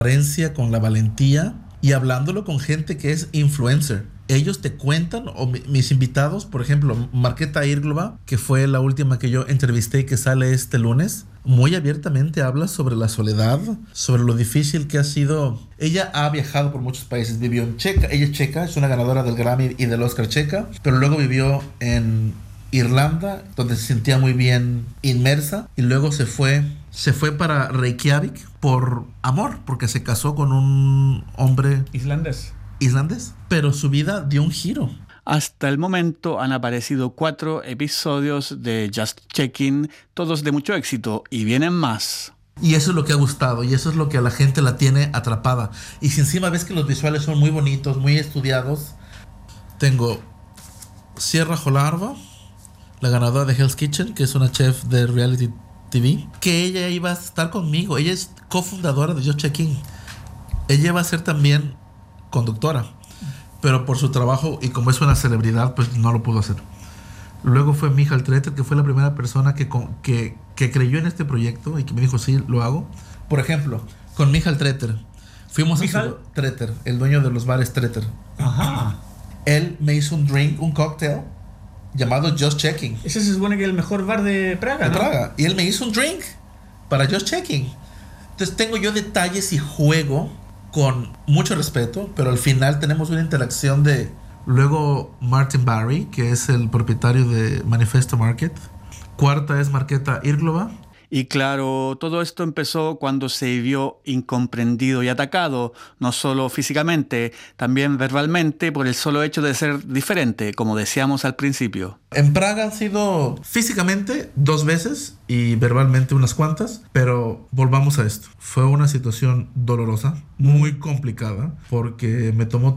transparencia, con la valentía y hablándolo con gente que es influencer. Ellos te cuentan, o mis invitados, por ejemplo, Markéta Irglova, que fue la última que yo entrevisté y que sale este lunes, muy abiertamente habla sobre la soledad, sobre lo difícil que ha sido. Ella ha viajado por muchos países, vivió en Checa, ella es checa, es una ganadora del Grammy y del Oscar checa, pero luego vivió en Irlanda, donde se sentía muy bien inmersa, y luego se fue para Reykjavik por amor, porque se casó con un hombre islandés, pero su vida dio un giro. Hasta el momento han aparecido 4 episodios de Just Checking, todos de mucho éxito, y vienen más. Y eso es lo que ha gustado, y eso es lo que a la gente la tiene atrapada. Y si encima ves que los visuales son muy bonitos, muy estudiados. Tengo Sierra Jolarva, la ganadora de Hell's Kitchen, que es una chef de reality TV, que ella iba a estar conmigo. Ella es cofundadora de Just Checking. Ella iba a ser también conductora, pero por su trabajo y como es una celebridad, pues no lo pudo hacer. Luego fue Michal Treter, que fue la primera persona que creyó en este proyecto y que me dijo, sí, lo hago. Por ejemplo, con Michal Treter, fuimos a Treter, el dueño de los bares Treter. Ajá. Él me hizo un cocktail llamado Just Checking. Ese se supone que es el mejor bar de Praga, de ¿no? Praga. Y él me hizo un drink para Just Checking. Entonces tengo yo detalles y juego con mucho respeto, pero al final tenemos una interacción de... Luego Martin Barry, que es el propietario de Manifesto Market. Cuarta es Markéta Irglova. Y claro, todo esto empezó cuando se vio incomprendido y atacado, no solo físicamente, también verbalmente, por el solo hecho de ser diferente, como decíamos al principio. En Praga han sido físicamente 2 veces y verbalmente unas cuantas, pero volvamos a esto. Fue una situación dolorosa, muy complicada, porque me tomó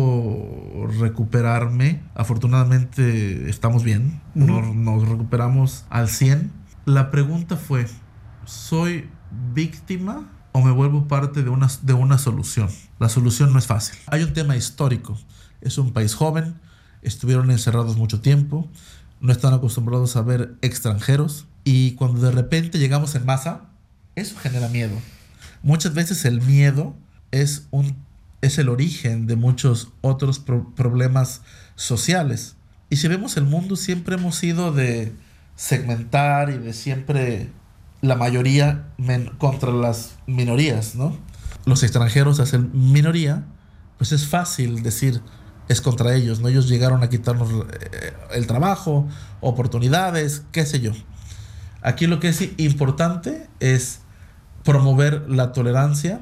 tiempo recuperarme. Afortunadamente estamos bien, nos recuperamos al 100%. La pregunta fue, ¿soy víctima o me vuelvo parte de una solución? La solución no es fácil. Hay un tema histórico. Es un país joven, estuvieron encerrados mucho tiempo, no están acostumbrados a ver extranjeros, y cuando de repente llegamos en masa, eso genera miedo. Muchas veces el miedo es el origen de muchos otros problemas sociales. Y si vemos el mundo, siempre hemos sido de segmentar y de siempre la mayoría contra las minorías, ¿no? Los extranjeros hacen minoría, pues es fácil decir es contra ellos, ¿no? Ellos llegaron a quitarnos el trabajo, oportunidades, qué sé yo. Aquí lo que es importante es promover la tolerancia,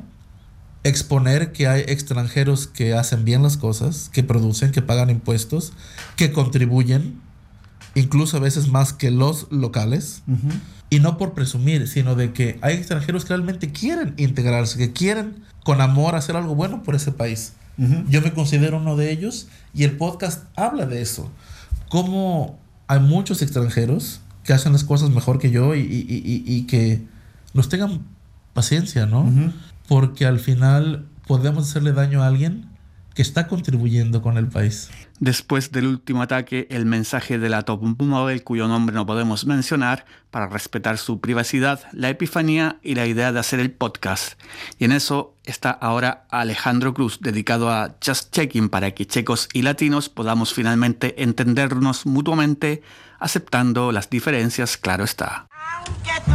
exponer que hay extranjeros que hacen bien las cosas, que producen, que pagan impuestos, que contribuyen, incluso a veces más que los locales, y no por presumir, sino de que hay extranjeros que realmente quieren integrarse, que quieren con amor hacer algo bueno por ese país. Yo me considero uno de ellos, y el podcast habla de eso, cómo hay muchos extranjeros que hacen las cosas mejor que yo y que nos tengan paciencia, ¿no? Porque al final podemos hacerle daño a alguien que está contribuyendo con el país. Después del último ataque, el mensaje de la top model, cuyo nombre no podemos mencionar, para respetar su privacidad, la epifanía y la idea de hacer el podcast. Y en eso está ahora Alejandro Cruz, dedicado a Just Checking, para que checos y latinos podamos finalmente entendernos mutuamente, aceptando las diferencias, claro está.